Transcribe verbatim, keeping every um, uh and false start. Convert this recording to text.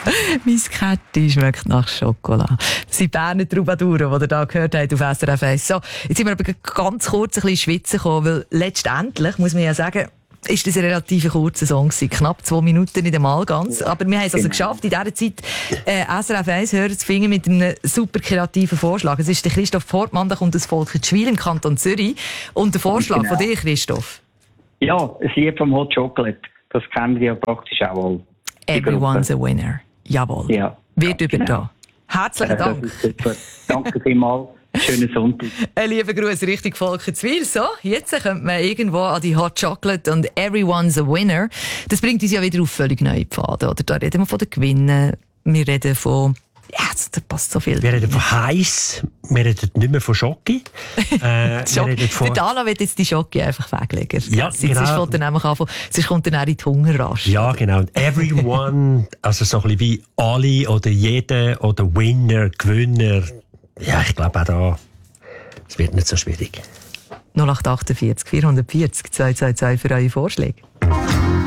Mein Kätti schmeckt nach Schokolade. Das sind Berner Troubadours, die ihr da gehört habt auf S R F eins. So, jetzt sind wir aber ganz kurz ein bisschen schwitzen gekommen, weil letztendlich, muss man ja sagen, ist das ein relativ kurzer Song gewesen. Knapp zwei Minuten, nicht einmal ganz. Aber wir haben es also geschafft, in dieser Zeit äh, S R F eins Hörer zu finden mit einem super kreativen Vorschlag. Es ist der Christoph Portmann, da kommt aus Volkertschwil im Kanton Zürich. Und der Vorschlag genau. von dir, Christoph? Ja, ein Lied vom Hot Chocolate. Das kennen wir ja praktisch auch wohl. Everyone's a winner. Jawohl. Ja, wird ja, übertragen. Genau. Herzlichen Dank. Super. Danke vielmals. Schönen Sonntag. Ein lieber Gruß Richtung Volkertschwil. So, jetzt kommt man irgendwo an die Hot Chocolate und Everyone's a Winner. Das bringt uns ja wieder auf völlig neue Pfade. Oder? Da reden wir von den Gewinnen. Wir reden von... Ja, da passt so viel. Wir reden von heiß. Wir reden nicht mehr von Schoki. Äh, wir reden von... Der Dana will jetzt die Schoki einfach weglegen. Ja, genau. Sonst kommt er nämlich an, sonst kommt er dann in die Hungerrasche. Ja, genau. Und everyone, also so ein bisschen wie alle oder jeder oder Winner, Gewinner. Ja, ich glaube auch da, es wird nicht so schwierig. null acht acht vier vierhundertvierzig zwei zwei zwei für eure Vorschläge.